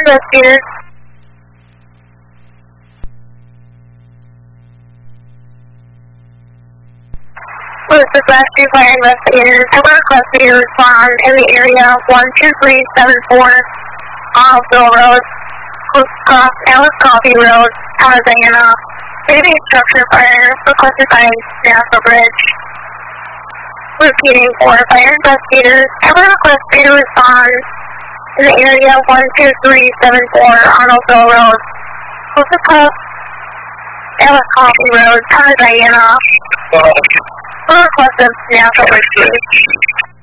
investigators. This is Rescue Fire Investigators. I would request you to respond in the area 12374 Hospital Road, Cross Alice Coffee Road, Alexandria. Maybe structure fire requested by National Bridge. Repeating for fire investigators. I would request you to respond in the area 12374 Arnoldville Road, Cross Alice Coffee Road, Alexandria. Request of National Bridge.